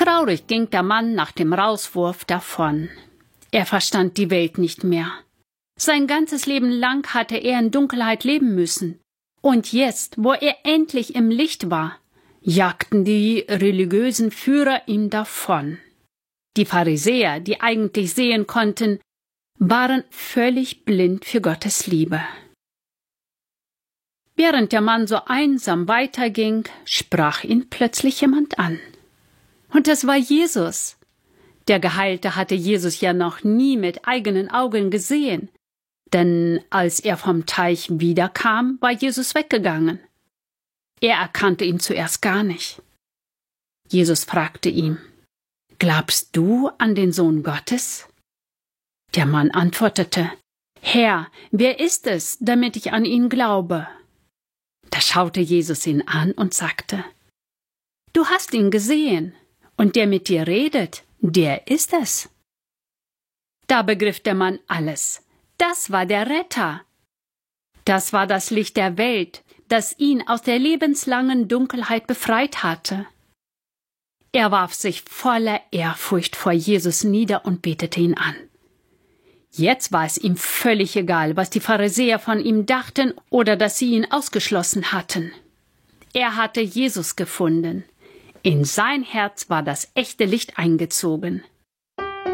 Traurig ging der Mann nach dem Rauswurf davon. Er verstand die Welt nicht mehr. Sein ganzes Leben lang hatte er in Dunkelheit leben müssen. Und jetzt, wo er endlich im Licht war, jagten die religiösen Führer ihm davon. Die Pharisäer, die eigentlich sehen konnten, waren völlig blind für Gottes Liebe. Während der Mann so einsam weiterging, sprach ihn plötzlich jemand an. Und es war Jesus. Der Geheilte hatte Jesus ja noch nie mit eigenen Augen gesehen, denn als er vom Teich wiederkam, war Jesus weggegangen. Er erkannte ihn zuerst gar nicht. Jesus fragte ihn: Glaubst du an den Sohn Gottes? Der Mann antwortete: Herr, wer ist es, damit ich an ihn glaube? Da schaute Jesus ihn an und sagte: Du hast ihn gesehen, und der mit dir redet, der ist es. Da begriff der Mann alles. Das war der Retter. Das war das Licht der Welt, das ihn aus der lebenslangen Dunkelheit befreit hatte. Er warf sich voller Ehrfurcht vor Jesus nieder und betete ihn an. Jetzt war es ihm völlig egal, was die Pharisäer von ihm dachten oder dass sie ihn ausgeschlossen hatten. Er hatte Jesus gefunden. In sein Herz war das echte Licht eingezogen.